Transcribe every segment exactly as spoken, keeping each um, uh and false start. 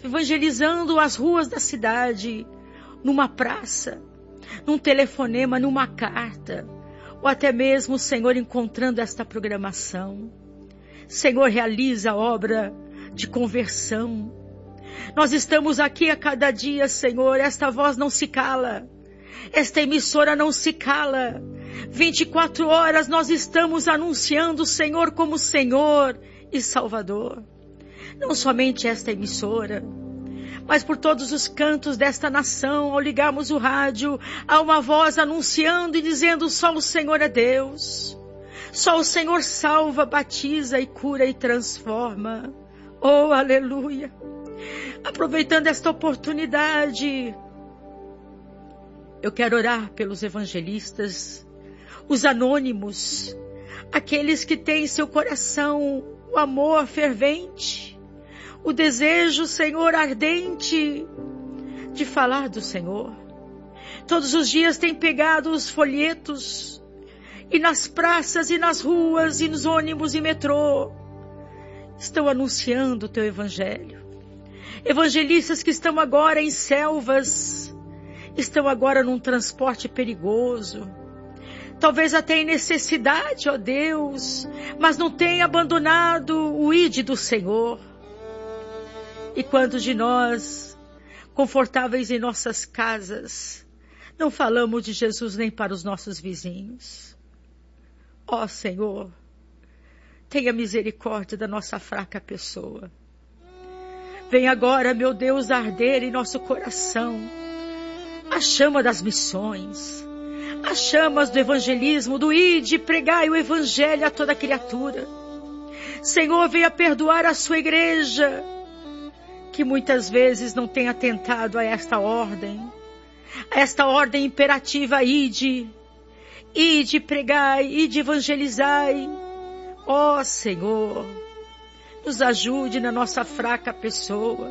evangelizando as ruas da cidade, numa praça, num telefonema, numa carta, ou até mesmo, Senhor, encontrando esta programação. Senhor, realiza a obra de conversão. Nós estamos aqui a cada dia, Senhor, esta voz não se cala, esta emissora não se cala. vinte e quatro horas nós estamos anunciando o Senhor como Senhor e Salvador. Não somente esta emissora, mas por todos os cantos desta nação, ao ligarmos o rádio, há uma voz anunciando e dizendo: só o Senhor é Deus. Só o Senhor salva, batiza e cura e transforma. Oh, aleluia! Aproveitando esta oportunidade, eu quero orar pelos evangelistas, os anônimos, aqueles que têm em seu coração o amor fervente, o desejo, Senhor, ardente de falar do Senhor. Todos os dias têm pegado os folhetos e nas praças e nas ruas e nos ônibus e metrô estão anunciando o teu evangelho. Evangelistas que estão agora em selvas, estão agora num transporte perigoso, talvez até em necessidade, ó Deus, mas não têm abandonado o ide do Senhor. E quantos de nós, confortáveis em nossas casas, não falamos de Jesus nem para os nossos vizinhos? Ó Senhor, tenha misericórdia da nossa fraca pessoa. Vem agora, meu Deus, arder em nosso coração a chama das missões, as chamas do evangelismo, do ide, pregai o evangelho a toda criatura. Senhor, venha perdoar a sua igreja, que muitas vezes não tem atentado a esta ordem, a esta ordem imperativa: ide, ide, pregai, ide, evangelizai. Ó Senhor, nos ajude na nossa fraca pessoa.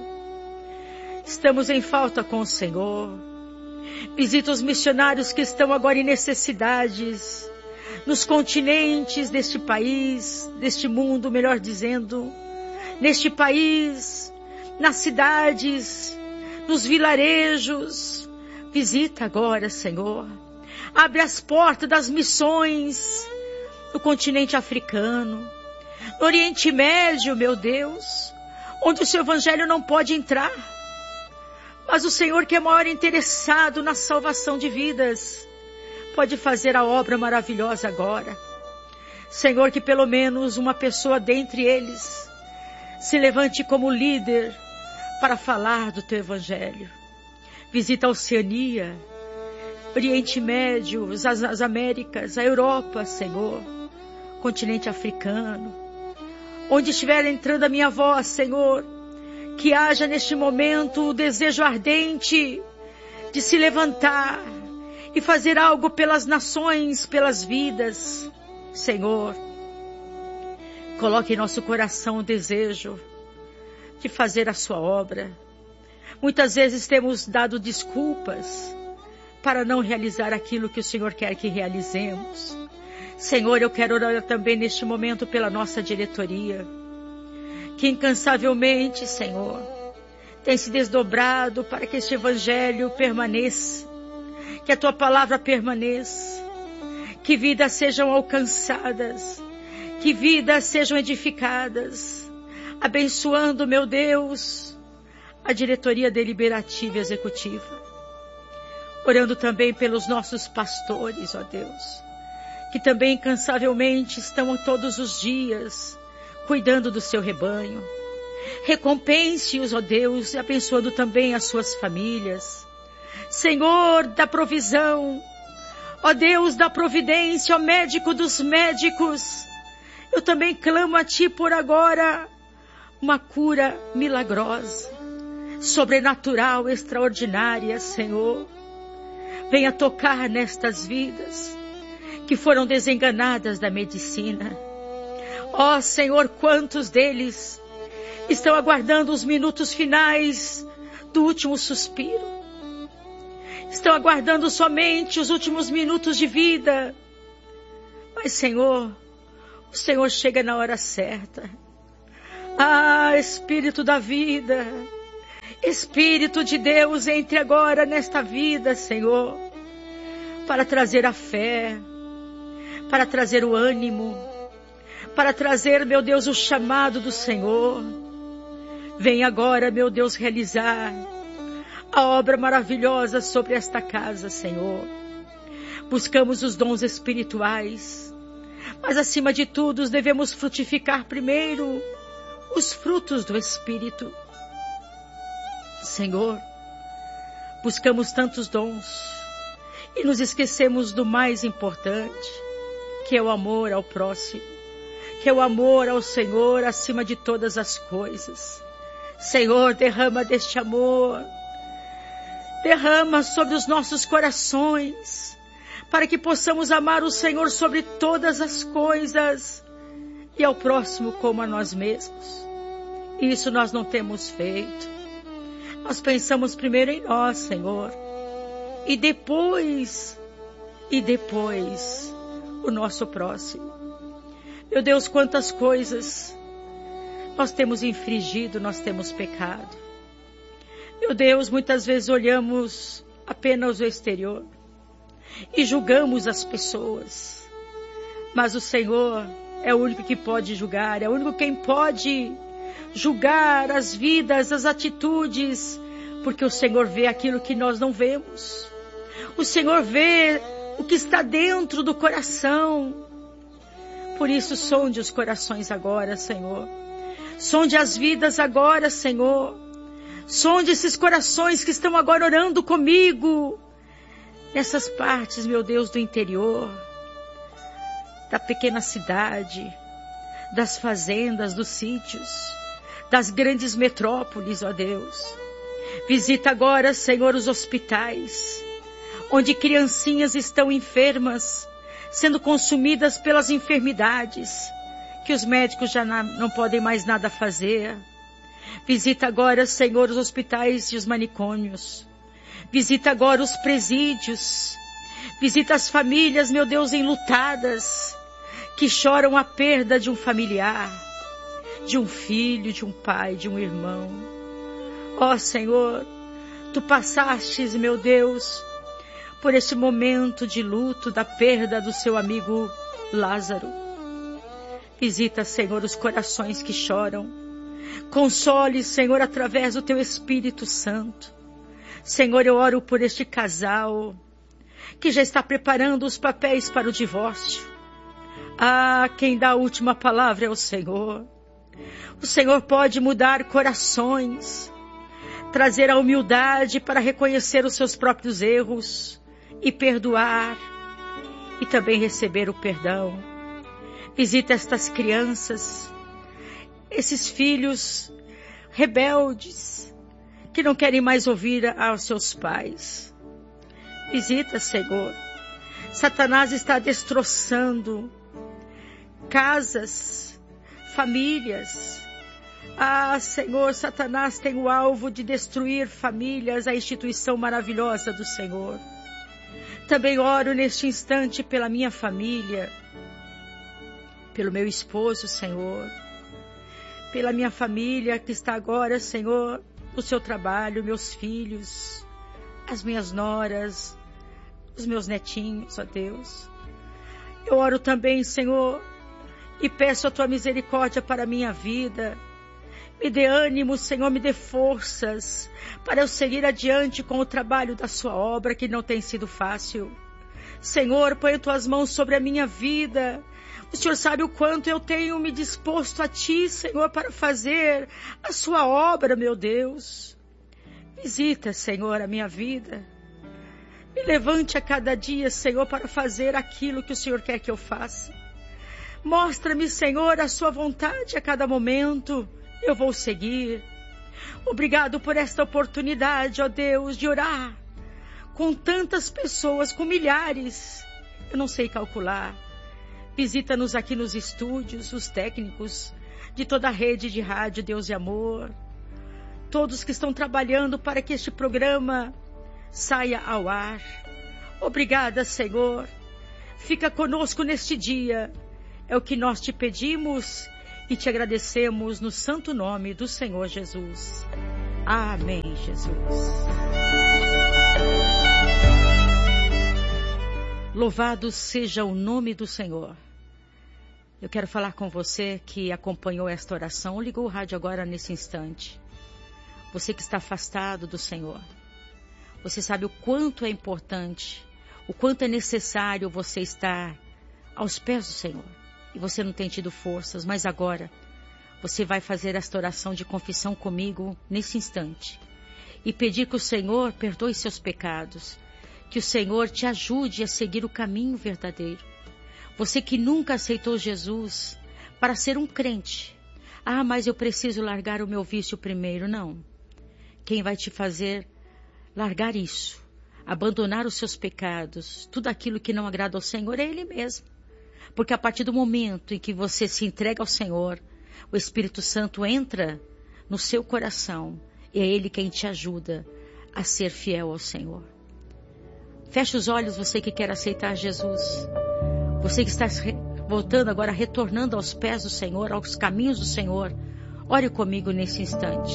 Estamos em falta com o Senhor. Visita os missionários que estão agora em necessidades, nos continentes deste país, deste mundo, melhor dizendo, neste país, nas cidades, nos vilarejos. Visita agora, Senhor. Abre as portas das missões no continente africano, no Oriente Médio, meu Deus, onde o seu evangelho não pode entrar. Mas o Senhor, que é maior interessado na salvação de vidas, pode fazer a obra maravilhosa agora. Senhor, que pelo menos uma pessoa dentre eles se levante como líder para falar do teu evangelho. Visita a Oceania, Oriente Médio, as, as Américas, a Europa, Senhor, continente africano. Onde estiver entrando a minha voz, Senhor, que haja neste momento o desejo ardente de se levantar e fazer algo pelas nações, pelas vidas. Senhor, coloque em nosso coração o desejo de fazer a sua obra. Muitas vezes temos dado desculpas para não realizar aquilo que o Senhor quer que realizemos. Senhor, eu quero orar também neste momento pela nossa diretoria, que incansavelmente, Senhor, tem se desdobrado para que este evangelho permaneça, que a tua palavra permaneça, que vidas sejam alcançadas, que vidas sejam edificadas, abençoando, meu Deus, a diretoria deliberativa e executiva. Orando também pelos nossos pastores, ó Deus, que também incansavelmente estão todos os dias cuidando do seu rebanho. Recompense-os, ó Deus, abençoando também as suas famílias. Senhor da provisão, ó Deus da providência, ó médico dos médicos, eu também clamo a Ti por agora uma cura milagrosa, sobrenatural, extraordinária, Senhor. Venha tocar nestas vidas que foram desenganadas da medicina. Ó Senhor, quantos deles estão aguardando os minutos finais do último suspiro. Estão aguardando somente os últimos minutos de vida. Mas, Senhor, o Senhor chega na hora certa. Ah, Espírito da vida, Espírito de Deus, entre agora nesta vida, Senhor, para trazer a fé, para trazer o ânimo, para trazer, meu Deus, o chamado do Senhor. Vem agora, meu Deus, realizar a obra maravilhosa sobre esta casa, Senhor. Buscamos os dons espirituais, mas acima de tudo devemos frutificar primeiro os frutos do Espírito. Senhor, buscamos tantos dons e nos esquecemos do mais importante, que é o amor ao próximo, que é o amor ao Senhor acima de todas as coisas. Senhor, derrama deste amor, derrama sobre os nossos corações, para que possamos amar o Senhor sobre todas as coisas e ao próximo como a nós mesmos. Isso nós não temos feito. Nós pensamos primeiro em nós, Senhor, e depois, e depois, o nosso próximo. Meu Deus, quantas coisas nós temos infringido, nós temos pecado. Meu Deus, muitas vezes olhamos apenas o exterior e julgamos as pessoas. Mas o Senhor é o único que pode julgar, é o único quem pode julgar as vidas, as atitudes, porque o Senhor vê aquilo que nós não vemos. O Senhor vê o que está dentro do coração. Por isso, sonde os corações agora, Senhor. Sonde as vidas agora, Senhor. Sonde esses corações que estão agora orando comigo. Nessas partes, meu Deus, do interior, da pequena cidade, das fazendas, dos sítios, das grandes metrópoles, ó Deus. Visita agora, Senhor, os hospitais, onde criancinhas estão enfermas, sendo consumidas pelas enfermidades, que os médicos já não podem mais nada fazer. Visita agora, Senhor, os hospitais e os manicômios. Visita agora os presídios. Visita as famílias, meu Deus, enlutadas, que choram a perda de um familiar, de um filho, de um pai, de um irmão. Ó Senhor, Tu passastes, meu Deus, por esse momento de luto da perda do seu amigo Lázaro. Visita, Senhor, os corações que choram. Console, Senhor, através do Teu Espírito Santo. Senhor, eu oro por este casal que já está preparando os papéis para o divórcio. Ah, quem dá a última palavra é o Senhor. O Senhor pode mudar corações, trazer a humildade para reconhecer os seus próprios erros e perdoar, e também receber o perdão. Visita estas crianças, esses filhos rebeldes, que não querem mais ouvir aos seus pais. Visita, Senhor. Satanás está destroçando casas, famílias. Ah, Senhor, Satanás tem o alvo de destruir famílias, a instituição maravilhosa do Senhor. Também oro neste instante pela minha família, pelo meu esposo, Senhor, pela minha família que está agora, Senhor, no seu trabalho, meus filhos, as minhas noras, os meus netinhos, ó Deus. Eu oro também, Senhor, e peço a Tua misericórdia para a minha vida. Me dê ânimo, Senhor, me dê forças para eu seguir adiante com o trabalho da Sua obra, que não tem sido fácil. Senhor, põe Tuas mãos sobre a minha vida. O Senhor sabe o quanto eu tenho me disposto a Ti, Senhor, para fazer a Sua obra, meu Deus. Visita, Senhor, a minha vida. Me levante a cada dia, Senhor, para fazer aquilo que o Senhor quer que eu faça. Mostra-me, Senhor, a Sua vontade a cada momento. Eu vou seguir. Obrigado por esta oportunidade, ó Deus, de orar com tantas pessoas, com milhares. Eu não sei calcular. Visita-nos aqui nos estúdios, os técnicos de toda a rede de rádio Deus e Amor. Todos que estão trabalhando para que este programa saia ao ar. Obrigada, Senhor. Fica conosco neste dia. É o que nós te pedimos e te agradecemos no santo nome do Senhor Jesus. Amém, Jesus. Louvado seja o nome do Senhor. Eu quero falar com você que acompanhou esta oração, ligou o rádio agora nesse instante. Você que está afastado do Senhor. Você sabe o quanto é importante, o quanto é necessário você estar aos pés do Senhor. E você não tem tido forças, mas agora você vai fazer esta oração de confissão comigo nesse instante. E pedir que o Senhor perdoe seus pecados. Que o Senhor te ajude a seguir o caminho verdadeiro. Você que nunca aceitou Jesus para ser um crente. Ah, mas eu preciso largar o meu vício primeiro. Não. Quem vai te fazer largar isso, abandonar os seus pecados, tudo aquilo que não agrada ao Senhor é Ele mesmo. Porque a partir do momento em que você se entrega ao Senhor, o Espírito Santo entra no seu coração e é Ele quem te ajuda a ser fiel ao Senhor. Feche os olhos, você que quer aceitar Jesus. Você que está voltando agora, retornando aos pés do Senhor, aos caminhos do Senhor. Ore comigo nesse instante.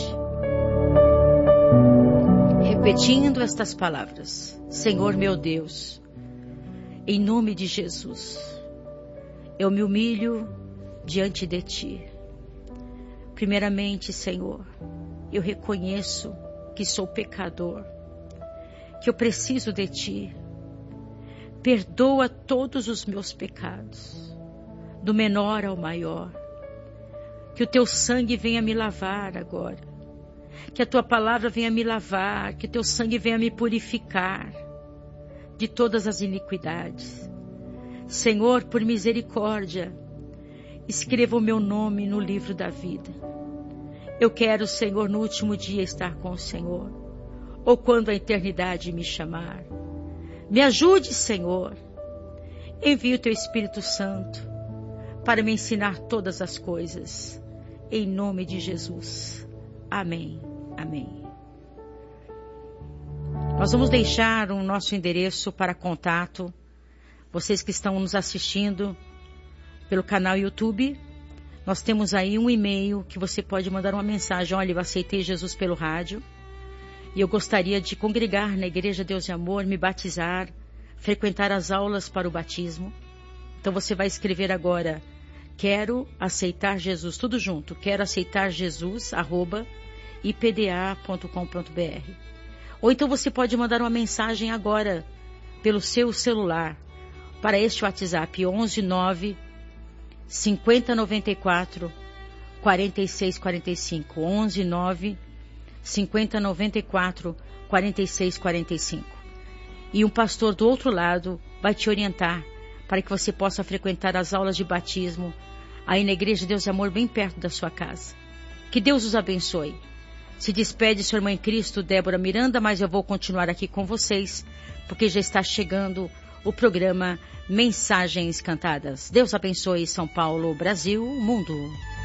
Repetindo estas palavras. Senhor meu Deus, em nome de Jesus, eu me humilho diante de Ti. Primeiramente, Senhor, eu reconheço que sou pecador, que eu preciso de Ti. Perdoa todos os meus pecados, do menor ao maior. Que o Teu sangue venha me lavar agora. Que a Tua palavra venha me lavar, que o Teu sangue venha me purificar de todas as iniquidades. Senhor, por misericórdia, escreva o meu nome no livro da vida. Eu quero, Senhor, no último dia estar com o Senhor, ou quando a eternidade me chamar. Me ajude, Senhor. Envie o Teu Espírito Santo para me ensinar todas as coisas. Em nome de Jesus. Amém. Amém. Nós vamos deixar o nosso endereço para contato. Vocês que estão nos assistindo pelo canal YouTube, nós temos aí um e-mail que você pode mandar uma mensagem. Olha, eu aceitei Jesus pelo rádio e eu gostaria de congregar na Igreja Deus de Amor, me batizar, frequentar as aulas para o batismo. Então você vai escrever agora, quero aceitar Jesus, tudo junto, quero aceitar Jesus, arroba, i p d a ponto com ponto b r. Ou então você pode mandar uma mensagem agora pelo seu celular para este WhatsApp onze nove cinquenta noventa e quatro quarenta e seis quarenta e cinco onze nove cinquenta noventa e quatro quarenta e seis quarenta e cinco. E um pastor do outro lado vai te orientar para que você possa frequentar as aulas de batismo aí na Igreja Deus de Amor, bem perto da sua casa. Que Deus os abençoe. Se despede sua irmã em Cristo, Débora Miranda, mas eu vou continuar aqui com vocês, porque já está chegando o programa Mensagens Cantadas. Deus abençoe São Paulo, Brasil, mundo.